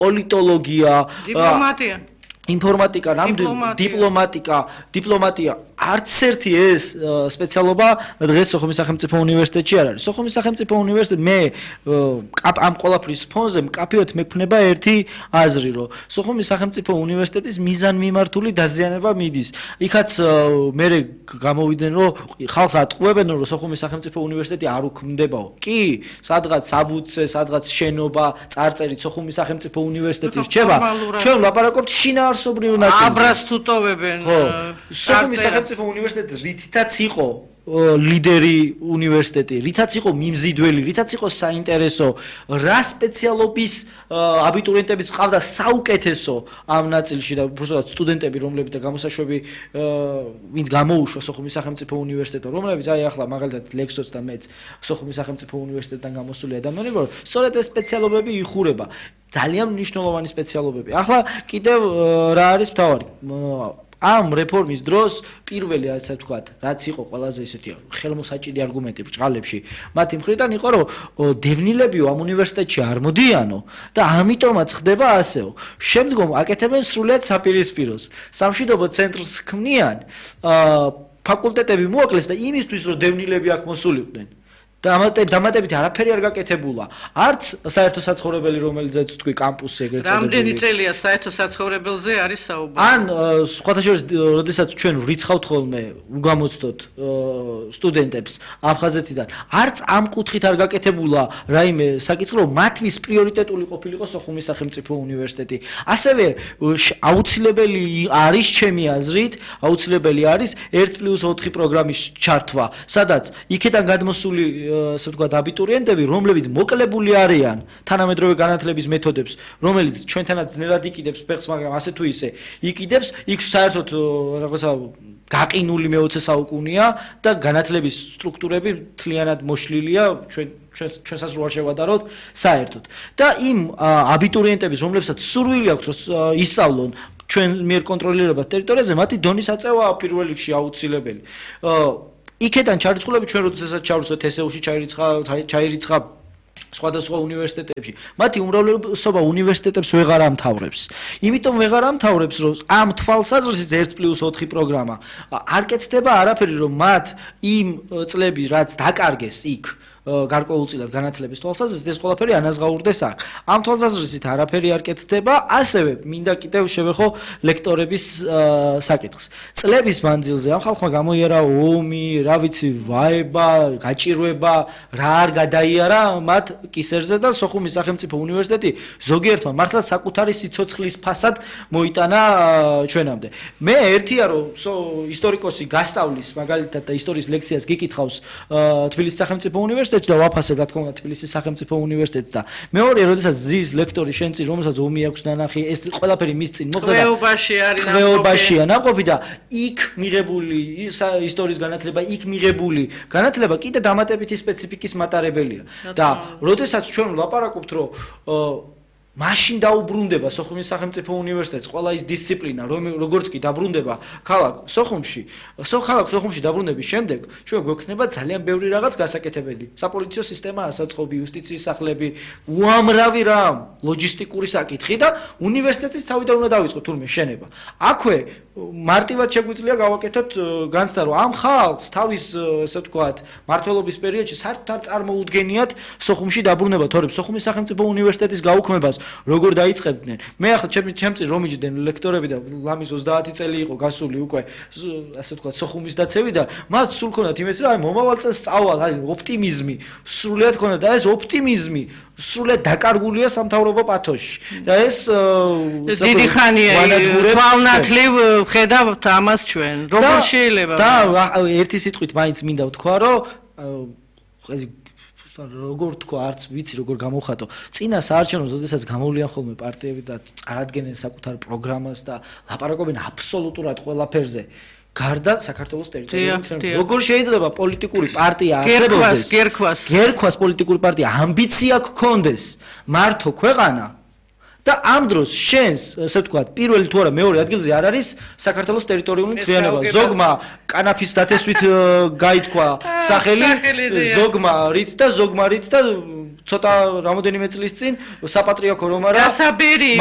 პოლიტოლოგია, ინფორმატიკა, დიპლომატია, არც ერთი ეს სპეციალობა დღეს სოხუმის სახელმწიფო უნივერსიტეტში არ არის. სოხუმის სახელმწიფო უნივერსიტეტი მე ამ ყველაფრის ფონზე მკაფიოდ მექმნება ერთი აზრი, რომ სოხუმის სახელმწიფო უნივერსიტეტის მიზანმიმართული დაზიანება მიდის. იქაც მე გამოვიდნენ, რომ ხალხს ატყუებენ, რომ სოხუმის სახელმწიფო უნივერსიტეტი არ უქმდებაო. კი, სადღაც საბუთზე, სადღაც შენობა, წარწერით სოხუმის სახელმწიფო უნივერსიტეტი რჩება. ჩვენ ვლაპარაკობთ შინაარსობრივ ნაწილზე. აბრას თუთოვებენ. სოხუმის სახელმწიფო უნივერსიტეტი რითაც იყო ლიდერი უნივერსიტეტი, რითაც იყო მიმზიდველი, რითაც იყო საინტერესო, რა სპეციალობის აბიტურიენტებიც ყავდა საუკეთესო ამ ნაწილში და უბრალოდ სტუდენტები, რომლებიც და გამოსაშვები ვინც გამოუშვა სოხუმის სახელმწიფო უნივერსიტეტთან, რომლებიც აი ახლა მაგალითად ლექსოც და მეც სოხუმის სახელმწიფო უნივერსიტეტთან გამოსული ადამიანები, რომ სწორედ ეს სპეციალობები იხურება. ძალიან მნიშვნელოვანი სპეციალობები. ახლა კიდევ რა არის მთავარი? ამ რეფორმის დროს პირველი ასე ვთქვათ, რაც იყო ყველაზე ისეთი ხელმოსაჭირი არგუმენტი ბრჭყალებში, მათი მხრიდან იყო, რომ დევნილებიო ამ უნივერსიტეტში არ მოდიანო და ამიტომაც ხდება ასეო. შემდგომ აკეთებენ სრულიად საპირისპიროს. სამშვიდობო ცენტრს ქმნიან, ფაკულტეტები მოაკლეს და იმისთვის, რომ დევნილები აქ მოსულიყვნენ. დამატებით არაფერი არ გაკეთებულა. არც საერთო საცხოვრებელი, რომელზეც თქვი კამპუსი ეგრეთ წოდებული. რამდენი წელია საერთო საცხოვრებელზე არის საუბარი? ან სხვათა შორის, როდესაც ჩვენ ვრიცხავთ ხოლმე უგამოცდოთ სტუდენტებს აფხაზეთიდან, არც ამ კუთხით არ გაკეთებულა რაიმე საკითხი, რომ მათთვის პრიორიტეტული ყოფილიყო სოხუმის სახელმწიფო უნივერსიტეტი. ასევე აუცილებელი არის ჩემი აზრით, აუცილებელი არის 1+4 პროგრამის ჩართვა, სადაც იქიდან გადმოსული ასე ვთქვათ, აბიტურიენტები, რომლებიც მოკლებული არიან თანამედროვე განათლების მეთოდებს, რომელიც ჩვენთანაც ძნელად იყიდებს ფეხს, მაგრამ ასე თუ ისე იყიდებს, იქ საერთოდ რაღაცა გაყინული მე-20 საუკუნეა და განათლების სტრუქტურები მთლიანად მოშლილია ჩვენსაც რო არ შევადაროთ საერთოდ. და იმ აბიტურიენტების, რომლებსაც სურვილი აქვთ, რომ ისწავლონ ჩვენ მიერ კონტროლირებად ტერიტორიაზე, მათი დონის აწევა პირველ რიგში აუცილებელი. იქედან ჩარიცხულები ჩვენ როდესაც ჩავიცოთ TSU-ში ჩაირიცხა სხვადასხვა უნივერსიტეტებში. მათი უმრავლესობა უნივერსიტეტებს ვეღარ ამთავრებს. იმიტომ ვეღარ ამთავრებს, რომ ამ თვალსაზრისით 1+4 პროგრამა არ კეთდება არაფერი, რომ მათ იმ წლები, რაც დაკარგეს იქ გარკვეულწილად განათლების თვალსაზრისით, ეს ყველაფერი ანაზღაურდეს აქ. ამ თვალსაზრისით არაფერი არ კეთდება, ასევე მინდა კიდევ შევეხო ლექტორების საკითხს. წლების მანძილზე ამ ხალხმა გამოიარა ომი, რა ვიცი, ვაება, გაჭირვება, რა არ გადაიარა მათ კისერზე და სოხუმის სახელმწიფო უნივერსიტეტი ზოგიერთმა მართლა საკუთარი სიცოცხლის ფასად მოიტანა ჩვენამდე. მე ერთია, რომ ისტორიკოსი გასწავლის მაგალითად და ისტორიის ლექციას გიკითხავს თბილისის სახელმწიფო უნივერსიტეტში და ვაფასებ რა თქმა უნდა თბილისის სახელმწიფო უნივერსიტეტს და მეორე როდესაც ზის ლექტორი შენ წინ რომელსაც ომი აქვს ნანახი ეს ყველაფერი მის წინ მოხდა ხეობაშია ნაყოფი და იქ მიღებული ისტორიის განათლება იქ მიღებული განათლება კიდე დამატებითი სპეციფიკის მატარებელია და როდესაც ჩვენ ვლაპარაკობთ რომ მაშინ დაუბრუნდება სოხუმის სახელმწიფო უნივერსიტეტს ყველა ის დისციპლინა როგორც კი დაბრუნდება ქალაქ სოხუმში დაბრუნების შემდეგ ჩვენ გვექნება ძალიან ბევრი რაღაც გასაკეთებელი საპოლიციო სისტემა ასაწყობი იუსტიციის სახლები უამრავი რამ ლოჯისტიკური საკითხი და უნივერსიტეტის თავიდან უნდა დავიწყოთ თურმე შენება აქვე მარტივად შეგვიძლია გავაკეთოთ განცდა რომ ამ ხალხს თავის ასე ვთქვათ მმართველობის პერიოდში საერთოდ არ წარმოუდგენიათ სოხუმში დაბრუნება თორემ სოხუმის სახელმწიფო უნივერსიტეტის გაუქმებას როგორ დაიწყებდნენ მე ახლა ჩემწინ რომ მიჯდნენ ლექტორები და ლამის 30 წელი იყო გასული უკვე ასე ვთქვათ სოხუმის დაცევი და მათ სულ ქონდათ იმედი რომ აი მომავალ წელს სწავლა აი ოპტიმიზმი სრულიად ქონდათ და ეს ოპტიმიზმი სრულიად დაკარგულია სამთავრობო პათოში და ეს დიდი ხანია თვალნათლივ ხედავთ ამას ჩვენ როგორ შეიძლება და ერთი სიტყვით მაინც მინდა ვთქვა რომ ეს როგორ თქვა არც ვიცი როგორ გამოვხატო წინა საარჩევნოზე როდესაც გამოვლიან ხოლმე პარტიები და წარადგენენ საკუთარ პროგრამას და ლაპარაკობენ აბსოლუტურად ყველაფერზე გარდა საქართველოს ტერიტორიაზე როგორ შეიძლება პოლიტიკური პარტია არსებობდეს გერქვას პოლიტიკური პარტია ამბიცია გქონდეს მართო ქვეყანა და ამ დროს შენს ასე ვთქვათ პირველი თუ არა მეორე ადგილზე არ არის საქართველოს ტერიტორიული მთლიანობა ზოგმა კანაფის დათესვით გაითქვა სახელი ზოგმა რით და ცოტა რამოდენიმე წლის წინ საპატრიარქო რომ არა გასაბერი